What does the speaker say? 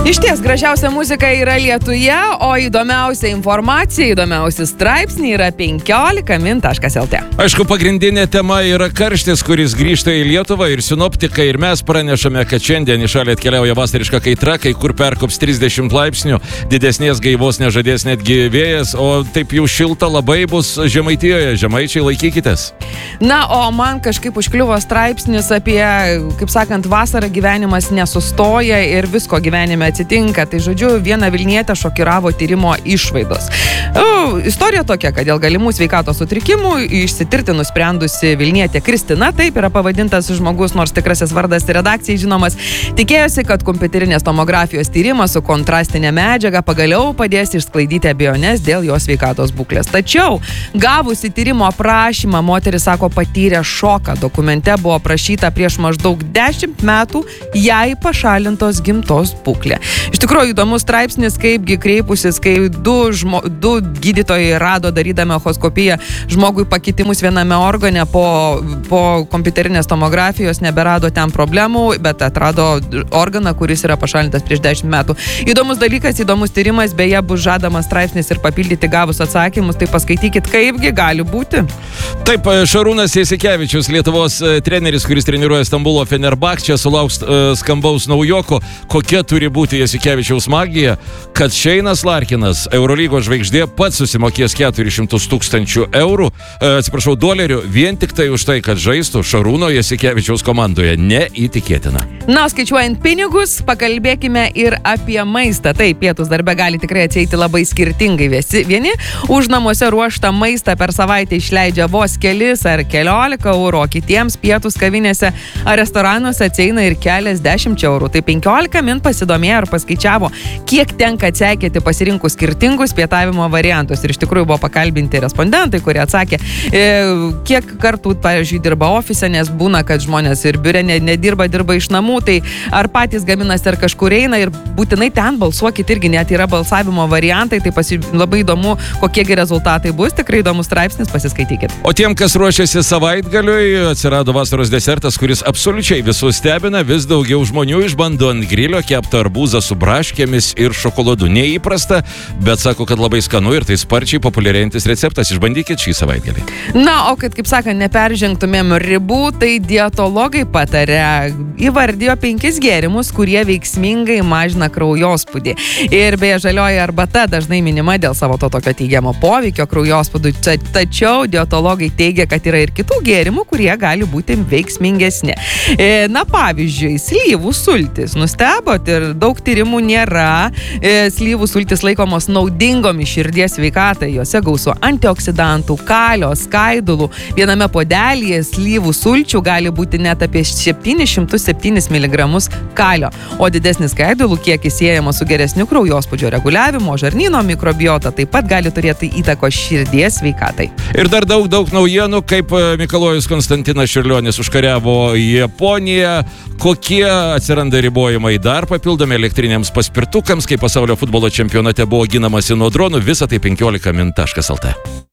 Išties gražiausia muzika yra Lietuje, o įdomiausia informacija, įdomiausi straipsniai yra 15min.lt. Aišku, pagrindinė tema yra karštis, kuris grįžta į Lietuvą ir sinoptikai, ir mes pranešame, kad šiandien į šalį atkeliauja vasariška kaitra, kai kur perkops 30 laipsnių, didesnės gaivos nežadės netgi vėjas, o taip jau šilta labai bus Žemaitijoje. Žemaičiai, laikykitės. Na, o man kažkaip užkliuvo straipsnis apie, kaip sakant, vasarą gyvenimas nesustoja ir visko gyvenime atsitinka. Tai žodžiu, vieną Vilnietę šokiravo tyrimo išvaidos. Istorija tokia, kad dėl galimų sveikatos sutrikimų išsitirti nusprendusi Vilnietė Kristina, taip yra pavadintas žmogus, nors tikrasis vardas redakcijai žinomas, tikėjosi, kad kompiuterinės tomografijos tyrimas su kontrastinė medžiaga pagaliau padės išsklaidyti abejonės dėl jos sveikatos būklės. Tačiau, gavusi tyrimo aprašymą, moteris sako, patyrė šoką. Dokumente buvo prašyta prieš maždaug 10 metų jai pašalintos gimtos būklė. Iš tikrųjų, įdomus straipsnis, kaipgi kreipusis, kai du gydytojai rado darydami echoskopiją žmogui pakitimus viename organe, po kompiuterinės tomografijos neberado ten problemų, bet atrado organą, kuris yra pašalintas prieš 10 metų. Įdomus dalykas, įdomus tyrimas, beje, bus žadamas straipsnis ir papildyti gavus atsakymus, tai paskaitykit, kaipgi gali būti. Taip, Šarūnas Jasikevičius, Lietuvos treneris, kuris treniruoja Stambulo Fenerbahče, sulauks skambaus naujoko. Kokia turi būti Jasikevičiaus magija, kad Šeinas Larkinas, Eurolygos žvaigždė, pats susimokės 400 000 eurų, dolerių, vien tik tai už tai, kad žaistų Šarūno Jasikevičiaus komandoje. Neįtikėtina. Na, skaičiuojant pinigus, pakalbėkime ir apie maistą. Taip, pietus darbe gali tikrai atsieiti labai skirtingai. Vieni už namuose ruoštą maistą per savaitę išleidžia vos kelis ar 14 eurų, o kitiems pietus kavinėse ar restoranuose atsieina ir keliasdešimt eurų. Tai 15min pasidomėjo ir paskaičiavo, kiek tenka atseikėti pasirinkus skirtingus pietavimo variantus. Ir iš tikrųjų buvo pakalbinti respondentai, kurie atsakė, kiek kartų, pavyzdžiui, dirba ofise, nes būna, kad žmonės ir biure nedirba, dirba iš namų, tai ar patys gaminasi, ar kažkur eina, ir būtinai ten balsuokit, irgi net yra balsavimo variantai, tai labai įdomu, kokiegi rezultatai bus, tikrai įdomus straipsnis, pasiskaitykit. O tiem, kas ruošiasi savaitgaliui, atsirado vasaros desertas, kuris absoliučiai visus stebina, vis daugiau žmonių išbando ant grilio keptą arbūzą su braškėmis ir šokoladu. Neįprasta, bet sako, kad labai skanu ir tai sparčiai populiarėjantis receptas. Išbandykit šį savaitgalį. Na, o kad, kaip sakant, neperžengtumėm ribų, tai dietologai patarė, įvardijo 5 gėrimus, kurie veiksmingai mažina kraujospūdį. Ir beje, žalioji arbata dažnai minima dėl savo tokio teigiamo poveikio kraujospūdui. Tačiau dietologai teigia, kad yra ir kitų gėrimų, kurie gali būti veiksmingesni. Na, pavyzdžiui, slyvų sultis. Nustebot, ir daug tyrimų nėra. Slyvų sultis laikomos naudingomis širdies sveikatai. Jose gausu antioksidantų, kalio, skaidulų. Viename puodelyje slyvų sulčių gali būti net apie 707 mg kalio. O didesnis skaidulų kiekis siejamas su geresniu kraujospūdžio reguliavimo, žarnyno mikrobiota taip pat gali turėti įtakos širdies sveikatai. Ir dar daug naujienų, kaip Mikalojus Konstantinas Čiurlionis užkariavo Japoniją, kokie atsiranda ribojimai dar papildomi elektriniams paspirtukams, kaip pasaulio futbolo čempionate buvo ginamasi nuo dronų, visą tai 15min.lt.